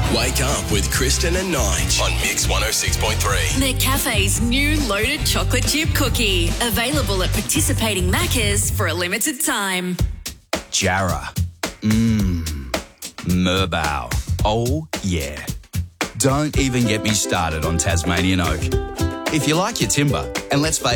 Wake up with Kristen and Nige on Mix 106.3. McCafe's new loaded chocolate chip cookie. Available at participating Maccas for a limited time. Jarrah. Merbau. Oh, yeah. Don't even get me started on Tasmanian oak. If you like your timber, and let's face